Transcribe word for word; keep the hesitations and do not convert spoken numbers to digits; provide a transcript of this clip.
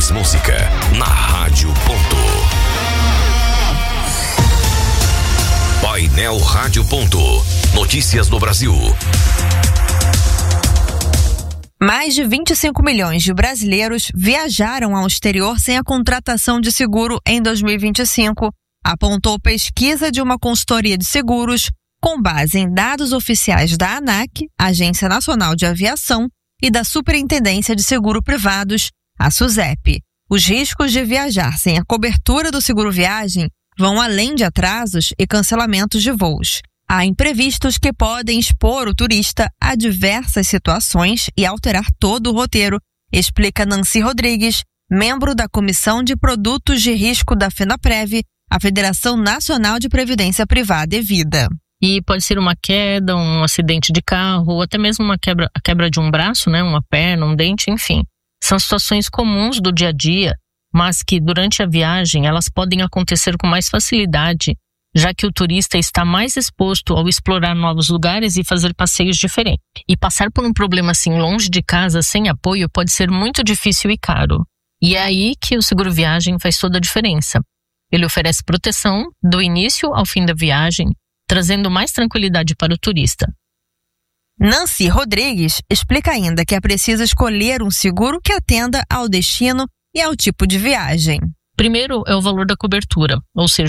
mais música na Rádio Ponto. Painel Rádio Ponto. Notícias do Brasil. Mais de vinte e cinco milhões de brasileiros viajaram ao exterior sem a contratação de seguro em dois mil e vinte e cinco, apontou pesquisa de uma consultoria de seguros com base em dados oficiais da ANAC, Agência Nacional de Aviação, e da Superintendência de Seguro Privados, a SUSEP. Os riscos de viajar sem a cobertura do seguro viagem vão além de atrasos e cancelamentos de voos. Há imprevistos que podem expor o turista a diversas situações e alterar todo o roteiro, explica Nancy Rodrigues, membro da Comissão de Produtos de Risco da FENAPREV, a Federação Nacional de Previdência Privada e Vida. E pode ser uma queda, um acidente de carro, ou até mesmo uma quebra, a quebra de um braço, né, uma perna, um dente, enfim. São situações comuns do dia a dia, mas que durante a viagem elas podem acontecer com mais facilidade, já que o turista está mais exposto ao explorar novos lugares e fazer passeios diferentes. E passar por um problema assim longe de casa, sem apoio, pode ser muito difícil e caro. E é aí que o seguro viagem faz toda a diferença. Ele oferece proteção do início ao fim da viagem, trazendo mais tranquilidade para o turista. Nancy Rodrigues explica ainda que é preciso escolher um seguro que atenda ao destino e ao tipo de viagem. Primeiro é o valor da cobertura, ou seja,